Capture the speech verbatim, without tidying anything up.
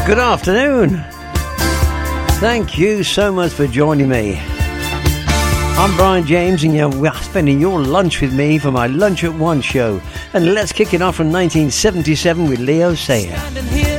Good afternoon. Thank you so much for joining me. I'm Brian James, and you're spending your lunch with me for my Lunch at One show. And let's kick it off from nineteen seventy-seven with Leo Sayer.